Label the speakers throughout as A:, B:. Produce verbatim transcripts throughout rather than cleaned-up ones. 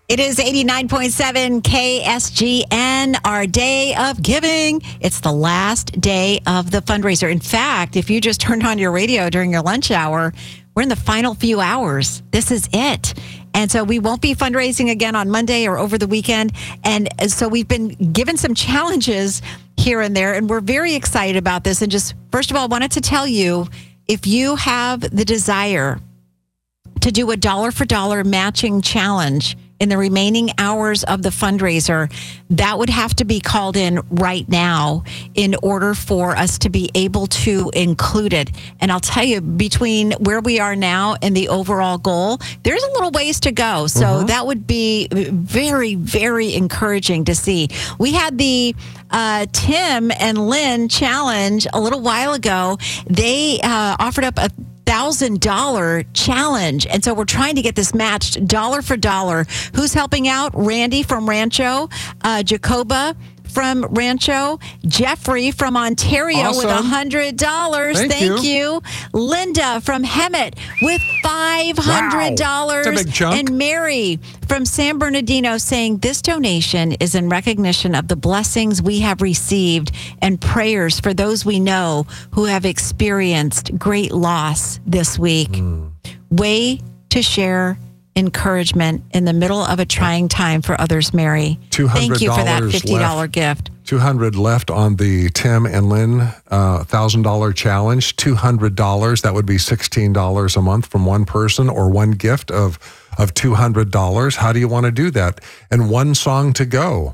A: It is eighty-nine point seven K S G N, our day of giving. It's the last day of the fundraiser. In fact, if you just turned on your radio during your lunch hour, we're in the final few hours. This is it. And so we won't be fundraising again on Monday or over the weekend. And so we've been given some challenges here and there, and we're very excited about this. And just, first of all, I wanted to tell you, if you have the desire to do a dollar for dollar matching challenge in the remaining hours of the fundraiser, that would have to be called in right now in order for us to be able to include it. And I'll tell you, between where we are now and the overall goal, there's a little ways to go. So mm-hmm. that would be very, very encouraging to see. We had the uh, Tim and Lynn challenge a little while ago. They uh, offered up a thousand dollar challenge, and so we're trying to get this matched dollar for dollar. Who's helping out? Randy from Rancho, uh, Jacoba from Rancho, Jeffrey from Ontario
B: awesome.
A: with a hundred dollars.
B: Thank,
A: Thank you.
B: you.
A: Linda from Hemet with five hundred dollars.
B: Wow. That's a big chunk.
A: And Mary from San Bernardino saying this donation is in recognition of the blessings we have received and prayers for those we know who have experienced great loss this week. Mm. Way to share encouragement in the middle of a trying time for others, Mary. Thank you for that fifty dollars
B: left.
A: gift.
B: two hundred dollars left on the Tim and Lynn uh, one thousand dollars challenge. two hundred dollars, that would be sixteen dollars a month from one person, or one gift of, of two hundred dollars. How do you want to do that? And one song to go.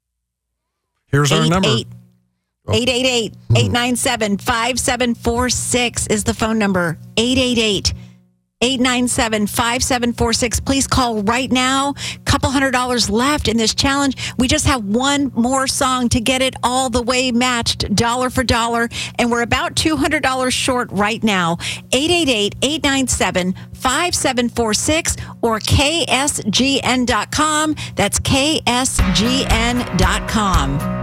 B: Here's our number.
A: eight eight eight, eight nine seven, five seven four six is the phone number. eight eight eight, eight nine seven, five seven four six. Please call right now. Couple hundred dollars left in this challenge. We just have one more song to get it all the way matched, dollar for dollar, and we're about two hundred dollars short right now. eight eight eight, eight nine seven, five seven four six or K S G N dot com. That's K S G N dot com.